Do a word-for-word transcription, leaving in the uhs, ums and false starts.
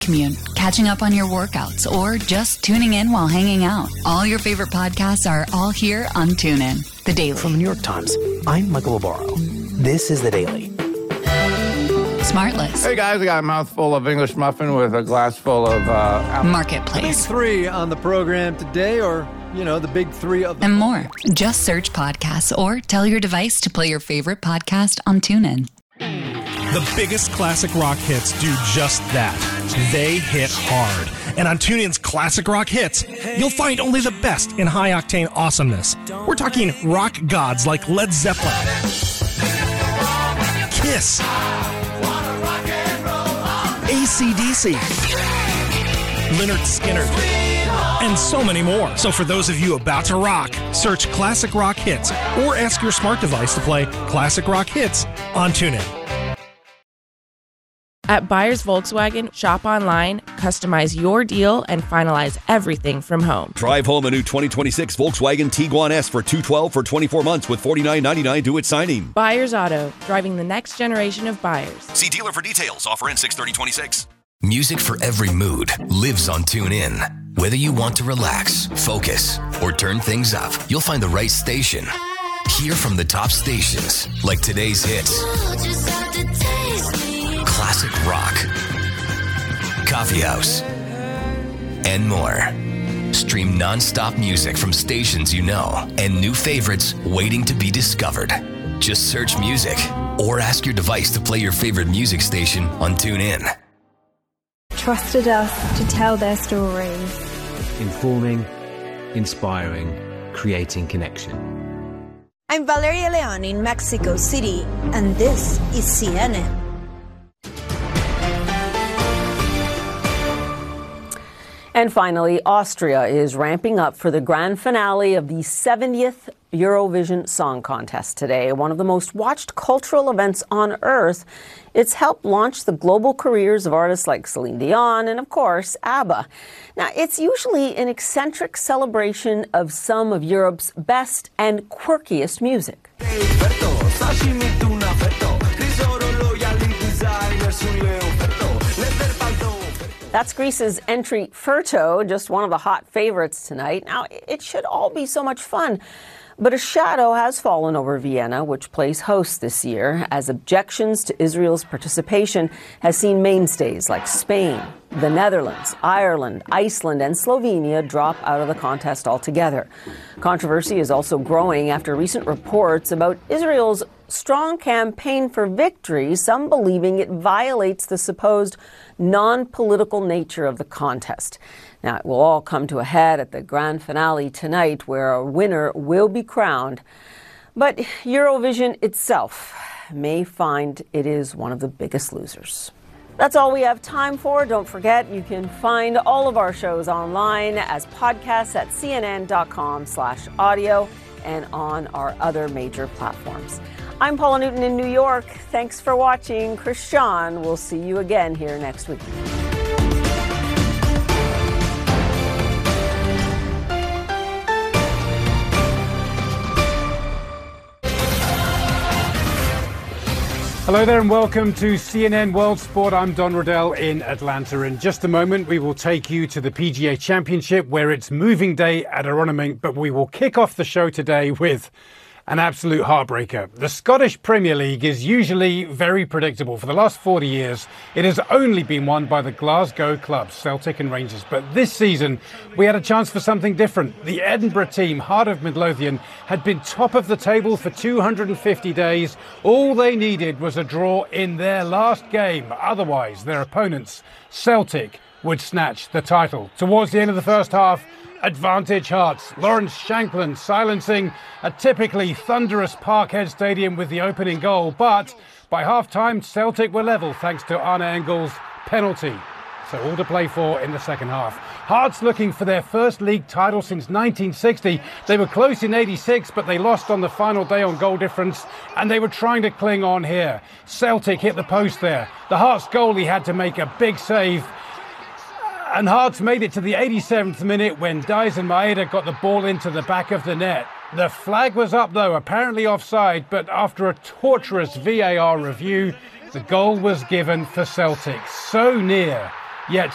commute, catching up on your workouts, or just tuning in while hanging out. All your favorite podcasts are all here on TuneIn. The Daily. From the New York Times, I'm Michael Obaro. This is The Daily. Smartless. Hey guys, I got a mouthful of English muffin with a glass full of uh, apple. Marketplace. Big three on the program today, or, you know, the big three of the... And more. Just search podcasts or tell your device to play your favorite podcast on TuneIn. The biggest classic rock hits do just that. They hit hard. And on TuneIn's Classic Rock Hits, you'll find only the best in high-octane awesomeness. We're talking rock gods like Led Zeppelin, Kiss, A C D C, Lynyrd Skynyrd, and so many more. So for those of you about to rock, search Classic Rock Hits or ask your smart device to play Classic Rock Hits on TuneIn. At Buyers Volkswagen, shop online, customize your deal, and finalize everything from home. Drive home a new twenty twenty-six Volkswagen Tiguan S for two hundred twelve dollars for twenty-four months with forty-nine ninety-nine due at signing. Buyers Auto, driving the next generation of buyers. See dealer for details. Offer in six thirty twenty-six. Music for every mood lives on TuneIn. Whether you want to relax, focus, or turn things up, you'll find the right station. Hear from the top stations, like today's hits, classic rock, coffee house, and more. Stream non-stop music from stations you know and new favorites waiting to be discovered. Just search music or ask your device to play your favorite music station on TuneIn. Trusted us to tell their stories. Informing, inspiring, creating connection. I'm Valeria Leon in Mexico City, and this is C N N. And finally, Austria is ramping up for the grand finale of the seventieth Eurovision Song Contest today, one of the most watched cultural events on earth. It's helped launch the global careers of artists like Celine Dion and, of course, ABBA. Now, it's usually an eccentric celebration of some of Europe's best and quirkiest music. That's Greece's entry Furto, just one of the hot favorites tonight. Now, it should all be so much fun. But a shadow has fallen over Vienna, which plays host this year, as objections to Israel's participation has seen mainstays like Spain, the Netherlands, Ireland, Iceland, and Slovenia drop out of the contest altogether. Controversy is also growing after recent reports about Israel's strong campaign for victory, some believing it violates the supposed non-political nature of the contest. Now, it will all come to a head at the grand finale tonight, where a winner will be crowned. But Eurovision itself may find it is one of the biggest losers. That's all we have time for. Don't forget, you can find all of our shows online as podcasts at cnn.com slash audio and on our other major platforms. I'm Paula Newton in New York. Thanks for watching. Chris Sean will see you again here next week. Hello there and welcome to C N N World Sport. I'm Don Riddell in Atlanta. In just a moment, we will take you to the P G A Championship, where it's moving day at Aronimink, but we will kick off the show today with an absolute heartbreaker. The Scottish Premier League is usually very predictable. For the last forty years, it has only been won by the Glasgow clubs, Celtic and Rangers. But this season, we had a chance for something different. The Edinburgh team, Heart of Midlothian, had been top of the table for two hundred fifty days. All they needed was a draw in their last game. Otherwise, their opponents, Celtic, would snatch the title. Towards the end of the first half, advantage Hearts. Lawrence Shankland silencing a typically thunderous Parkhead Stadium with the opening goal. But by half-time, Celtic were level thanks to Arne Engels' penalty. So all to play for in the second half. Hearts looking for their first league title since nineteen sixty. They were close in eighty-six, but they lost on the final day on goal difference, and they were trying to cling on here. Celtic hit the post there. The Hearts goalie had to make a big save. And Hearts made it to the eighty-seventh minute when Daisen Maeda got the ball into the back of the net. The flag was up, though, apparently offside, but after a torturous V A R review, the goal was given for Celtic. So near, yet